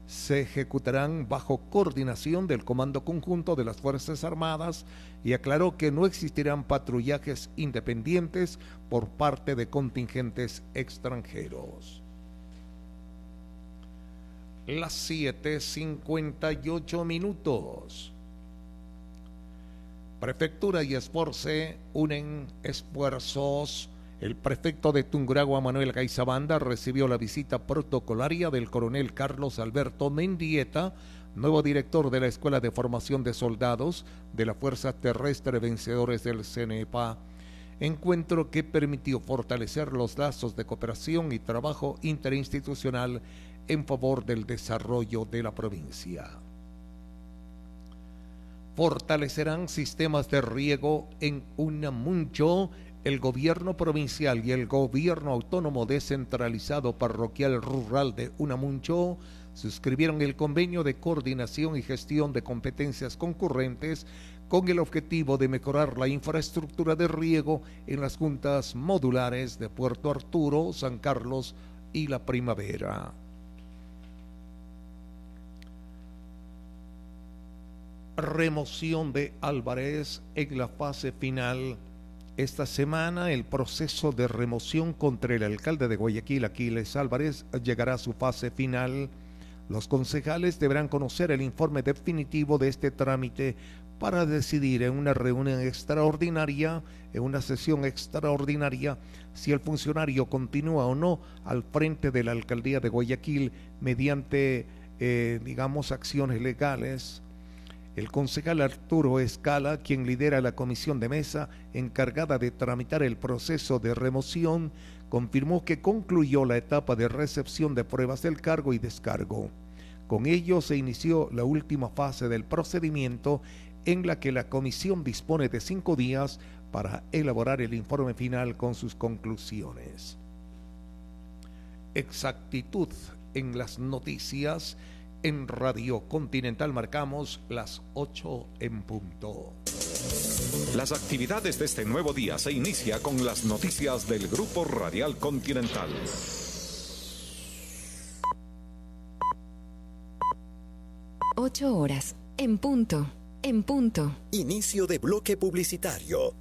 se ejecutarán bajo coordinación del Comando Conjunto de las Fuerzas Armadas y aclaró que no existirán patrullajes independientes por parte de contingentes extranjeros. Las 7:58. Prefectura y Esforce unen esfuerzos. El prefecto de Tungurahua, Manuel Gaizabanda, recibió la visita protocolaria del coronel Carlos Alberto Mendieta, nuevo director de la Escuela de Formación de Soldados de la Fuerza Terrestre Vencedores del CNEPA, encuentro que permitió fortalecer los lazos de cooperación y trabajo interinstitucional en favor del desarrollo de la provincia. Fortalecerán sistemas de riego en Unamuncho. El gobierno provincial y el gobierno autónomo descentralizado parroquial rural de Unamuncho suscribieron el convenio de coordinación y gestión de competencias concurrentes con el objetivo de mejorar la infraestructura de riego en las juntas modulares de Puerto Arturo, San Carlos y La Primavera. Remoción de Álvarez en la fase final. Esta semana el proceso de remoción contra el alcalde de Guayaquil, Aquiles Álvarez, llegará a su fase final. Los concejales deberán conocer el informe definitivo de este trámite para decidir en una reunión extraordinaria, en una sesión extraordinaria, si el funcionario continúa o no al frente de la alcaldía de Guayaquil mediante, acciones legales. El concejal Arturo Escala, quien lidera la comisión de mesa encargada de tramitar el proceso de remoción, confirmó que concluyó la etapa de recepción de pruebas del cargo y descargo. Con ello se inició la última fase del procedimiento, en la que la comisión dispone de 5 días para elaborar el informe final con sus conclusiones. Exactitud en las noticias. En Radio Continental marcamos las 8 en punto. Las actividades de este nuevo día se inicia con las noticias del Grupo Radial Continental. Ocho horas, en punto, en punto. Inicio de bloque publicitario.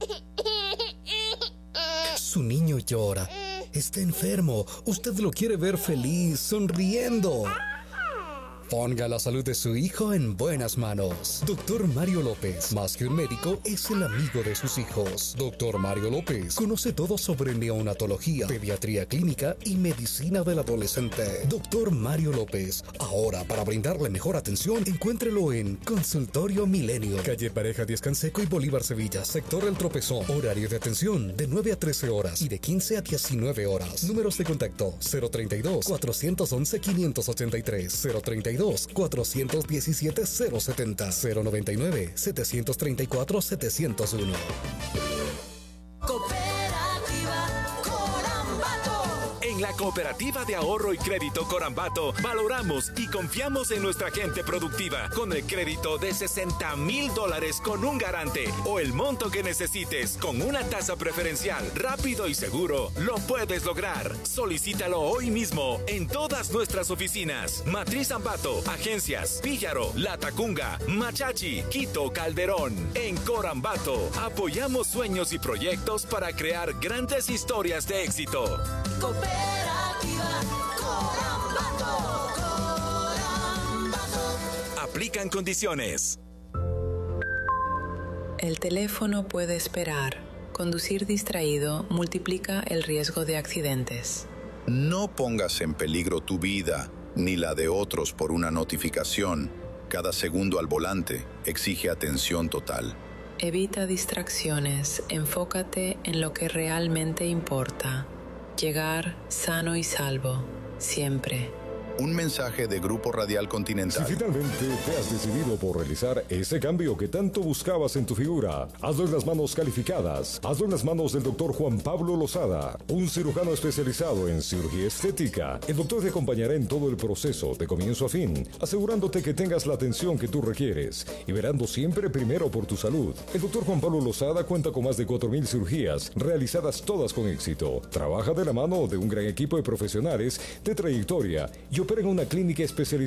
Su niño llora. Está enfermo. Usted lo quiere ver feliz, sonriendo. Ponga la salud de su hijo en buenas manos. Doctor Mario López, más que un médico, es el amigo de sus hijos. Doctor Mario López conoce todo sobre neonatología, pediatría clínica y medicina del adolescente. Doctor Mario López, ahora para brindarle mejor atención, encuéntrelo en Consultorio Milenio, calle Pareja Díaz Canseco y Bolívar Sevilla, sector El Tropezón. Horario de atención de 9 a 13 horas y de 15 a 19 horas. Números de contacto 032-411-583, 032-417-070, 099-734-701. En la Cooperativa de Ahorro y Crédito Corambato valoramos y confiamos en nuestra gente productiva con el crédito de $60,000 con un garante o el monto que necesites con una tasa preferencial, rápido y seguro. Lo puedes lograr. Solicítalo hoy mismo en todas nuestras oficinas. Matriz Ambato, Agencias, Píllaro, La Tacunga, Machachi, Quito, Calderón. En Corambato apoyamos sueños y proyectos para crear grandes historias de éxito. Cooperativa Corambato. Aplican condiciones. El teléfono puede esperar. Conducir distraído multiplica el riesgo de accidentes. No pongas en peligro tu vida ni la de otros por una notificación. Cada segundo al volante exige atención total. Evita distracciones. Enfócate en lo que realmente importa. Llegar sano y salvo, siempre. Un mensaje de Grupo Radial Continental. Si finalmente te has decidido por realizar ese cambio que tanto buscabas en tu figura, hazlo en las manos calificadas. Hazlo en las manos del doctor Juan Pablo Lozada, un cirujano especializado en cirugía estética. El doctor te acompañará en todo el proceso, de comienzo a fin, asegurándote que tengas la atención que tú requieres y verando siempre primero por tu salud. El doctor Juan Pablo Lozada cuenta con más de 4,000 cirugías, realizadas todas con éxito. Trabaja de la mano de un gran equipo de profesionales de trayectoria y opera en una clínica especializada